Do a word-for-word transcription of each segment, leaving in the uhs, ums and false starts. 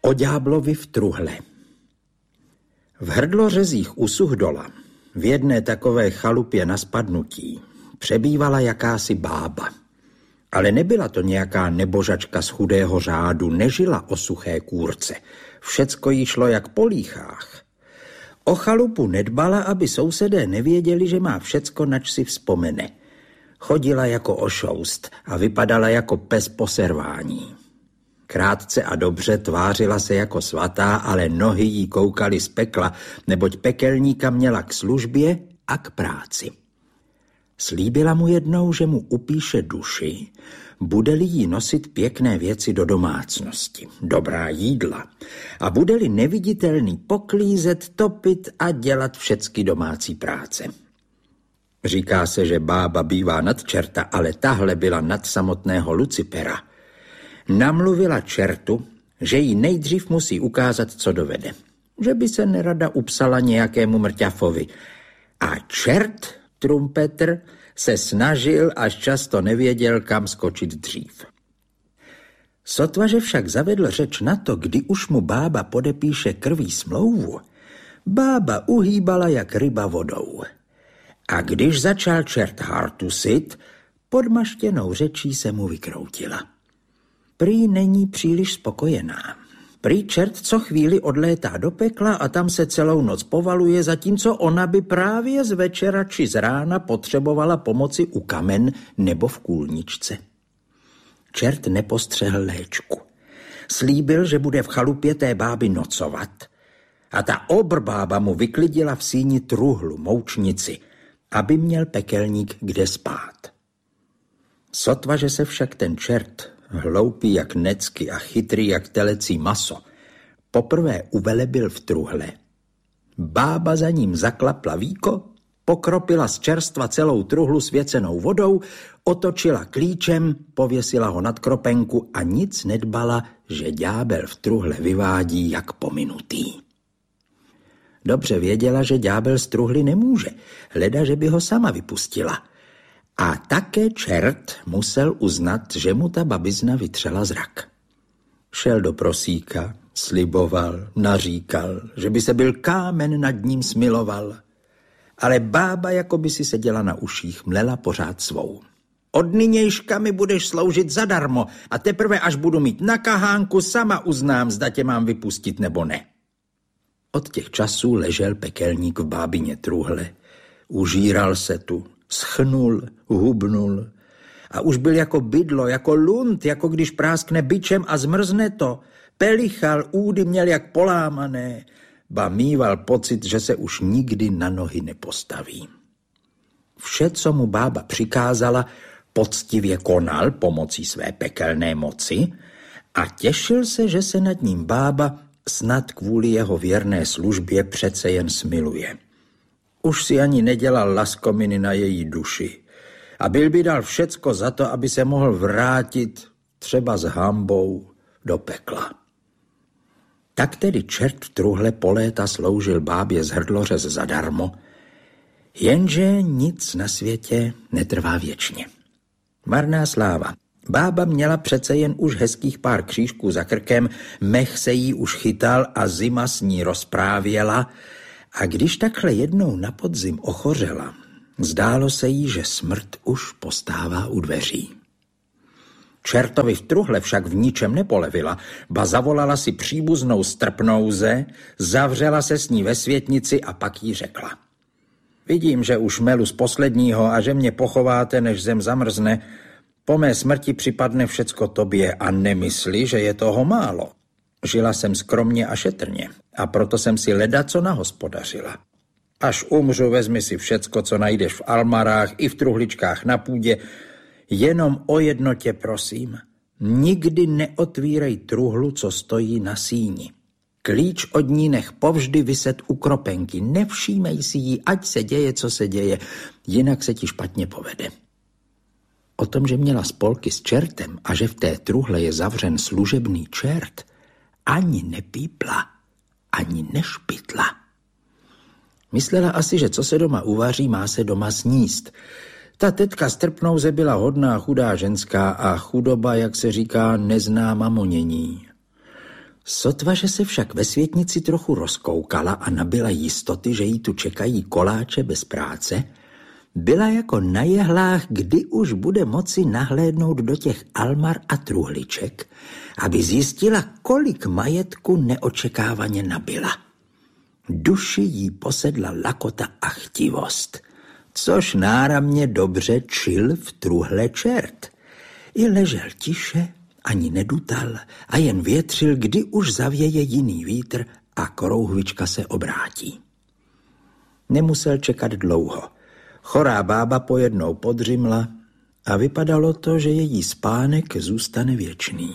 O ďáblovi v truhle. V Hrdlořezích u Suchdola, v jedné takové chalupě na spadnutí, přebývala jakási bába. Ale nebyla to nějaká nebožačka z chudého řádu, nežila o suché kůrce. Všecko jí šlo jak po líchách. O chalupu nedbala, aby sousedé nevěděli, že má všecko, nač si vzpomene. Chodila jako ošoust a vypadala jako pes po servání. Krátce a dobře tvářila se jako svatá, ale nohy jí koukaly z pekla, neboť pekelníka měla k službě a k práci. Slíbila mu jednou, že mu upíše duši, bude-li jí nosit pěkné věci do domácnosti, dobrá jídla a bude-li neviditelný poklízet, topit a dělat všecky domácí práce. Říká se, že bába bývá nad čerta, ale tahle byla nad samotného Lucipera. Namluvila čertu, že jí nejdřív musí ukázat, co dovede. Že by se nerada upsala nějakému mrťafovi. A čert, Trumpetr, se snažil, až často nevěděl, kam skočit dřív. Sotva, že však zavedl řeč na to, kdy už mu bába podepíše krví smlouvu, bába uhýbala jak ryba vodou. A když začal čert hartusit, podmaštěnou řečí se mu vykroutila. Prý není příliš spokojená. Prý čert co chvíli odlétá do pekla a tam se celou noc povaluje, zatímco ona by právě z večera či z rána potřebovala pomoci u kamen nebo v kůlničce. Čert nepostřehl léčku. Slíbil, že bude v chalupě té báby nocovat. A ta obrbába mu vyklidila v síni truhlu, moučnici, aby měl pekelník kde spát. Sotva, že se však ten čert, hloupý jak necky a chytrý jak telecí maso, poprvé uvelebil v truhle, bába za ním zaklapla víko, pokropila z čerstva celou truhlu svěcenou vodou, otočila klíčem, pověsila ho nad kropenku a nic nedbala, že ďábel v truhle vyvádí jak pominutý. Dobře věděla, že ďábel z truhly nemůže, hleda, že by ho sama vypustila. A také čert musel uznat, že mu ta babizna vytřela zrak. Šel do prosíka, sliboval, naříkal, že by se byl kámen nad ním smiloval. Ale bába jako by si seděla na uších, mlela pořád svou. Od nynějška mi budeš sloužit zadarmo a teprve až budu mít na kahánku, sama uznám, zda tě mám vypustit nebo ne. Od těch časů ležel pekelník v bábině truhle, užíral se tu, schnul, hubnul a už byl jako bydlo, jako lund, jako když práskne bičem a zmrzne to. Pelichal, údy měl jak polámané, ba mýval pocit, že se už nikdy na nohy nepostaví. Vše, co mu bába přikázala, poctivě konal pomocí své pekelné moci a těšil se, že se nad ním bába snad kvůli jeho věrné službě přece jen smiluje. Už si ani nedělal laskominy na její duši a byl by dal všecko za to, aby se mohl vrátit třeba s hambou do pekla. Tak tedy čert v truhle po léta sloužil bábě z Hrdlořez zadarmo, jenže nic na světě netrvá věčně. Marná sláva. Bába měla přece jen už hezkých pár křížků za krkem, mech se jí už chytal a zima s ní rozprávěla, a když takhle jednou na podzim ochořela, zdálo se jí, že smrt už postává u dveří. Čertovi v truhle však v ničem nepolevila, ba zavolala si příbuznou strpnouze, zavřela se s ní ve světnici a pak jí řekla: Vidím, že už melu z posledního a že mě pochováte, než zem zamrzne. Po mé smrti připadne všecko tobě a nemysli, že je toho málo. Žila jsem skromně a šetrně a proto jsem si ledaco nahospodařila. Až umřu, vezmi si všecko, co najdeš v almarách i v truhličkách na půdě. Jenom o jedno tě prosím, nikdy neotvírej truhlu, co stojí na síni. Klíč od ní nech povždy viset u kropenky, nevšímej si jí, ať se děje, co se děje, jinak se ti špatně povede. O tom, že měla spolky s čertem a že v té truhle je zavřen služebný čert, ani nepípla, ani nešpitla. Myslela asi, že co se doma uvaří, má se doma sníst. Ta tetka z Trpnouze byla hodná, chudá ženská a chudoba, jak se říká, nezná mamonění. Sotva, že se však ve světnici trochu rozkoukala a nabyla jistoty, že jí tu čekají koláče bez práce, byla jako na jehlách, kdy už bude moci nahlédnout do těch almar a truhliček, aby zjistila, kolik majetku neočekávaně nabyla. Duši jí posedla lakota a chtivost, což náramně dobře čil v truhle čert. I ležel tiše, ani nedutal a jen větřil, kdy už zavěje jiný vítr a korouhvička se obrátí. Nemusel čekat dlouho. Chorá bába pojednou podřimla a vypadalo to, že její spánek zůstane věčný.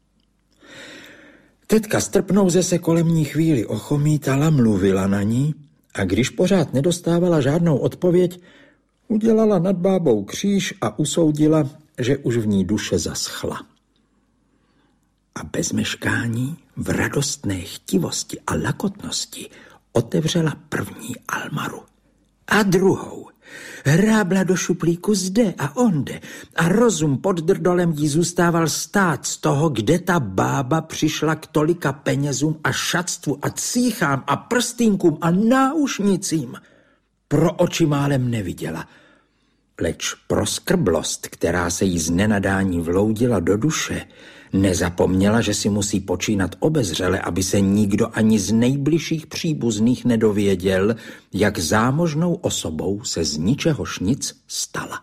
Tetka Strpnouze se kolem ní chvíli ochomítala, mluvila na ní a když pořád nedostávala žádnou odpověď, udělala nad bábou kříž a usoudila, že už v ní duše zaschla. A bez meškání, v radostné chtivosti a lakotnosti otevřela první almaru. A druhou. Hrábla do šuplíku zde a onde a rozum pod drdolem jí zůstával stát z toho, kde ta bába přišla k tolika penězům a šatstvu a cíchám a prstýnkům a náušnicím. Pro oči málem neviděla, leč pro skrblost, která se jí z nenadání vloudila do duše, nezapomněla, že si musí počínat obezřele, aby se nikdo ani z nejbližších příbuzných nedověděl, jak zámožnou osobou se z ničehož nic stala.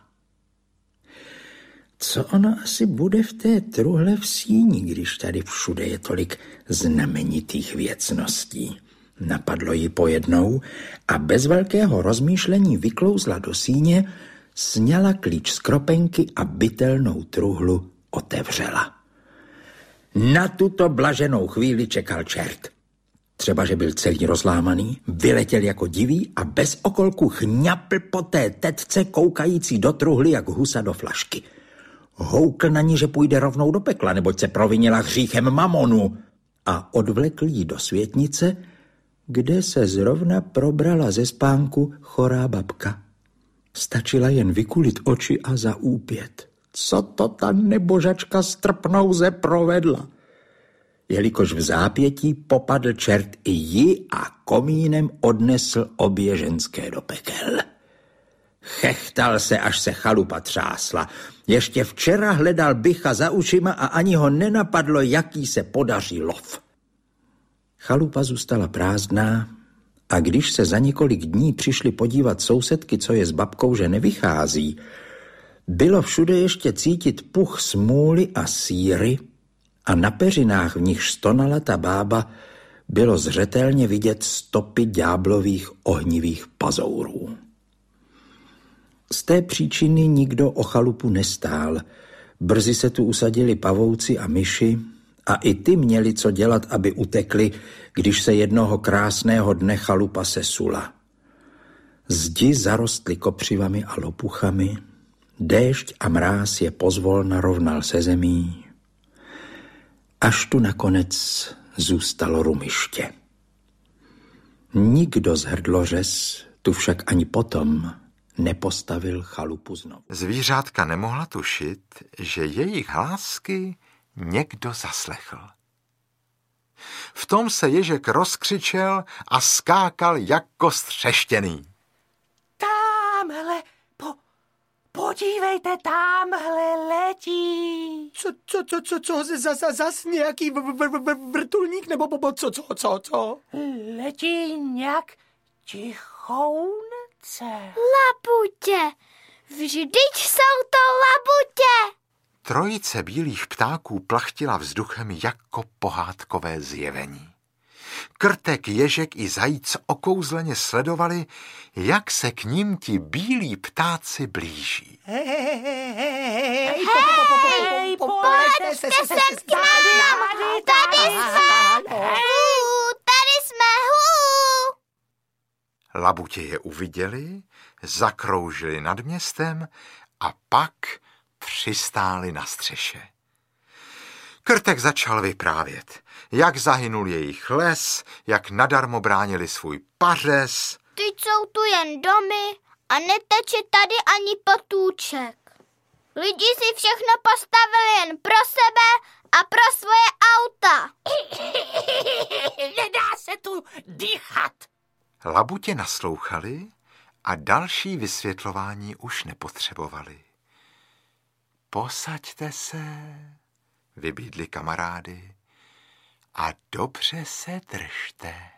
Co ono asi bude v té truhle v síni, když tady všude je tolik znamenitých věcností? Napadlo ji pojednou a bez velkého rozmýšlení vyklouzla do síně, sňala klíč z kropenky a bytelnou truhlu otevřela. Na tuto blaženou chvíli čekal čert. Třeba, že byl celý rozlámaný, vyletěl jako divý a bez okolku chňapl po té tetce koukající do truhly jak husa do flašky. Houkl na ní, že půjde rovnou do pekla, neboť se provinila hříchem mamonu a odvlekl jí do světnice, kde se zrovna probrala ze spánku chorá babka. Stačila jen vykulit oči a zaúpět. Co to ta nebožačka Strpnouze provedla? Jelikož v zápětí popadl čert i ji a komínem odnesl obě ženské do pekel. Chechtal se, až se chalupa třásla. Ještě včera hledal bycha za ušima a ani ho nenapadlo, jaký se podaří lov. Chalupa zůstala prázdná a když se za několik dní přišli podívat sousedky, co je s babkou, že nevychází, bylo všude ještě cítit puch smůly a síry a na peřinách, v nichž stonala ta bába, bylo zřetelně vidět stopy ďáblových ohnivých pazourů. Z té příčiny nikdo o chalupu nestál. Brzy se tu usadili pavouci a myši a i ty měli co dělat, aby utekli, když se jednoho krásného dne chalupa sesula. Zdi zarostly kopřivami a lopuchami, déšť a mráz je pozvol narovnal se zemí, až tu nakonec zůstalo rumiště. Nikdo z hrdlořez tu však ani potom nepostavil chalupu znovu. Zvířátka nemohla tušit, že jejich hlásky někdo zaslechl. V tom se ježek rozkřičel a skákal jako střeštěný. Támhle, po, podívejte, támhle letí. Co, co, co, co, co, za, za, zas nějaký v, v, v, vrtulník, nebo bo, bo, co, co, co, co? Letí nějak tichounce. Labutě, vždyť jsou to labutě. Trojice bílých ptáků plachtila vzduchem jako pohádkové zjevení. Krtek, ježek i zajíc okouzleně sledovali, jak se k ním ti bílí ptáci blíží. Hej, hej, hej, hej, poleďte se sem k nám, tady jsme, hů, tady jsme, hů. Labutě je uviděli, zakroužili nad městem a pak přistáli na střeše. Krtek začal vyprávět, jak zahynul jejich les, jak nadarmo bránili svůj pařez. Teď jsou tu jen domy a neteče tady ani potůček. Lidi si všechno postavili jen pro sebe a pro svoje auta. dýchat. Labutě naslouchali a další vysvětlování už nepotřebovali. Posaďte se, vybídli kamarády, a dobře se držte.